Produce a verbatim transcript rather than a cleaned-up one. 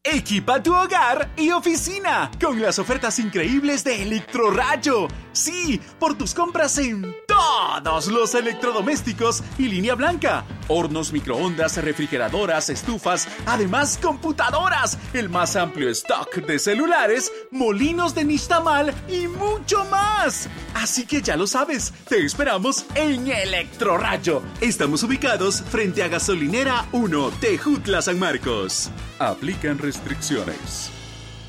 Equipa tu hogar y oficina con las ofertas increíbles de Electrorrayo. Sí, por tus compras en todos los electrodomésticos y línea blanca. Hornos, microondas, refrigeradoras, estufas, además computadoras, el más amplio stock de celulares, molinos de nixtamal y mucho más. Así que ya lo sabes, te esperamos en Electrorrayo. Estamos ubicados frente a Gasolinera uno, Tejutla, San Marcos. Aplican restricciones.